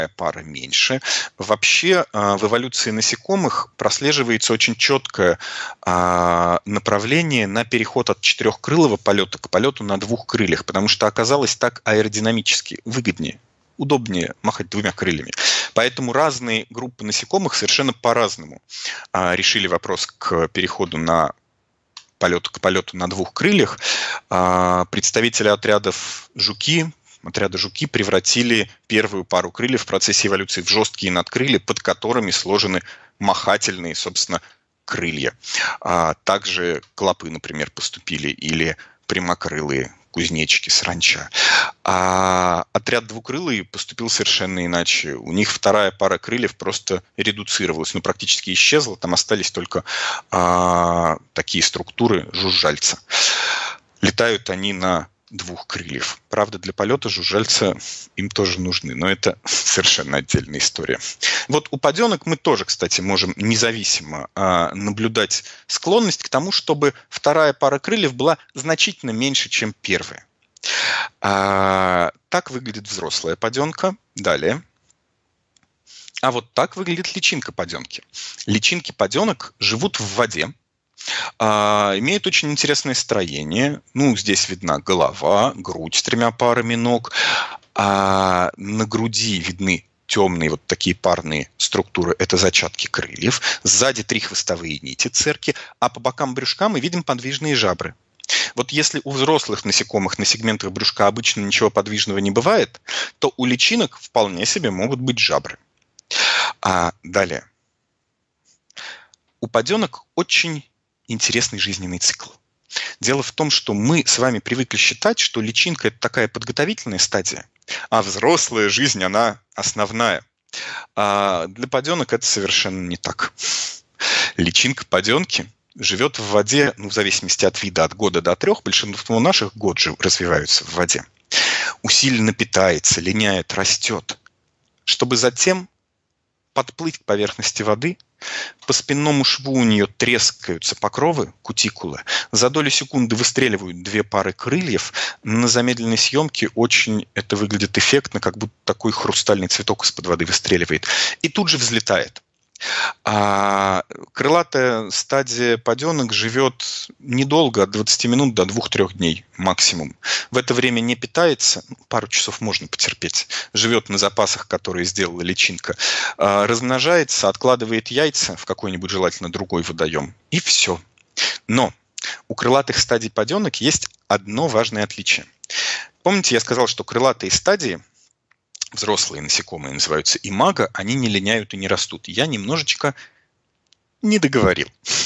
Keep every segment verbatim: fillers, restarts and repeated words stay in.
пара меньше. Вообще в эволюции насекомых прослеживается очень четкое направление на переход от четырехкрылого полета к полету на двух крыльях, потому что оказалось так аэродинамически выгоднее, удобнее махать двумя крыльями. Поэтому разные группы насекомых совершенно по-разному решили вопрос к переходу на полет, к полету на двух крыльях. Представители отрядов жуки, отряда жуки превратили первую пару крыльев в процессе эволюции в жесткие надкрылья, под которыми сложены махательные, собственно, крылья. А также клопы, например, поступили, или прямокрылые кузнечики, саранча. А отряд двукрылый поступил совершенно иначе. У них вторая пара крыльев просто редуцировалась, ну, практически исчезла. Там остались только а, такие структуры жужжальца. Летают они на двух крыльев. Правда, для полета жужжальца им тоже нужны, но это совершенно отдельная история. Вот у паденок мы тоже, кстати, можем независимо а, наблюдать склонность к тому, чтобы вторая пара крыльев была значительно меньше, чем первая. А, так выглядит взрослая паденка. Далее. А вот так выглядит личинка паденки. Личинки паденок живут в воде, а, имеют очень интересное строение. Ну, здесь видна голова, грудь с тремя парами ног. А на груди видны темные вот такие парные структуры. Это зачатки крыльев. Сзади три хвостовые нити, церки. А по бокам брюшка мы видим подвижные жабры. Вот если у взрослых насекомых на сегментах брюшка обычно ничего подвижного не бывает, то у личинок вполне себе могут быть жабры. А далее. У паденок очень интересный жизненный цикл. Дело в том, что мы с вами привыкли считать, что личинка – это такая подготовительная стадия, а взрослая жизнь, она основная. А для паденок это совершенно не так. Личинка паденки живет в воде, ну, в зависимости от вида, от года до трех, большинство наших год же развиваются в воде. Усиленно питается, линяет, растет, чтобы затем подплыть к поверхности воды. По спинному шву у нее трескаются покровы, кутикулы. За долю секунды выстреливают две пары крыльев. На замедленной съемке очень это выглядит эффектно, как будто такой хрустальный цветок из-под воды выстреливает. И тут же взлетает. А крылатая стадия паденок живет недолго, от двадцати минут до двух-трех дней максимум. В это время не питается, пару часов можно потерпеть, живет на запасах, которые сделала личинка, размножается, откладывает яйца в какой-нибудь желательно другой водоем, и все. Но у крылатых стадий паденок есть одно важное отличие. Помните, я сказал, что крылатые стадии, взрослые насекомые называются имаго, они не линяют и не растут. Я немножечко не договорил.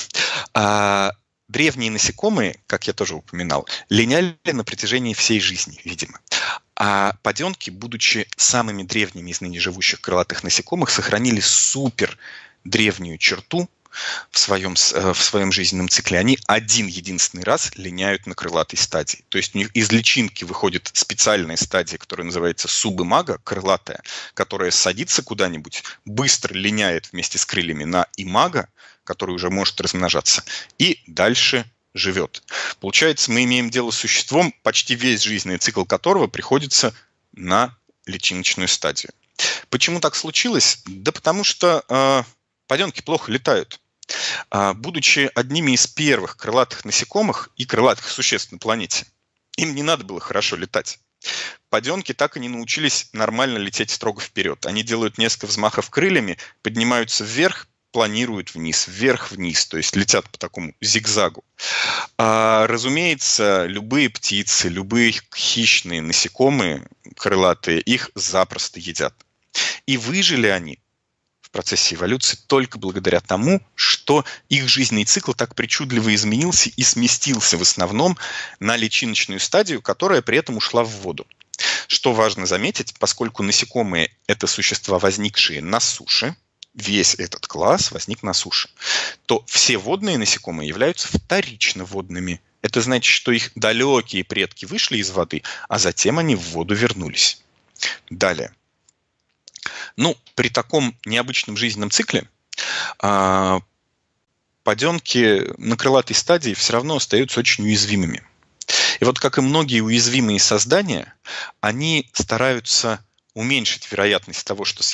А древние насекомые, как я тоже упоминал, линяли на протяжении всей жизни, видимо. А паденки, будучи самыми древними из ныне живущих крылатых насекомых, сохранили супер древнюю черту в своем, в своем жизненном цикле. Они один единственный раз линяют на крылатой стадии. То есть у них из личинки выходит специальная стадия, которая называется субимаго, крылатая, которая садится куда-нибудь, быстро линяет вместе с крыльями на имаго, который уже может размножаться, и дальше живет. Получается, мы имеем дело с существом, почти весь жизненный цикл которого приходится на личиночную стадию. Почему так случилось? Да потому что э, паденки плохо летают. Будучи одними из первых крылатых насекомых и крылатых существ на планете, им не надо было хорошо летать. Паденки так и не научились нормально лететь строго вперед. Они делают несколько взмахов крыльями, поднимаются вверх, планируют вниз, вверх-вниз, то есть летят по такому зигзагу. А, разумеется, любые птицы, любые хищные насекомые крылатые их запросто едят. И выжили они в процессе эволюции только благодаря тому, что их жизненный цикл так причудливо изменился и сместился в основном на личиночную стадию, которая при этом ушла в воду. Что важно заметить, поскольку насекомые – это существа, возникшие на суше, весь этот класс возник на суше, то все водные насекомые являются вторично водными. Это значит, что их далекие предки вышли из воды, а затем они в воду вернулись. Далее. Ну, при таком необычном жизненном цикле а, паденки на крылатой стадии все равно остаются очень уязвимыми. И вот как и многие уязвимые создания, они стараются уменьшить вероятность того, что